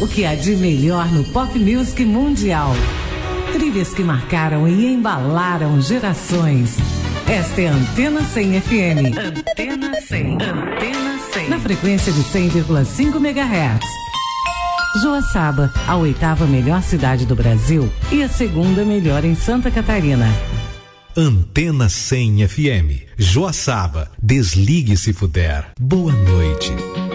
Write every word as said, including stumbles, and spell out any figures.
O que há de melhor no pop music mundial. Trilhas que marcaram e embalaram gerações. Esta é a Antena cem F M. Antena cem. Antena cem. Na frequência de cem vírgula cinco megahertz. Joaçaba, a oitava melhor cidade do Brasil e a segunda melhor em Santa Catarina. Antena cem F M. Joaçaba, desligue se puder. Boa noite.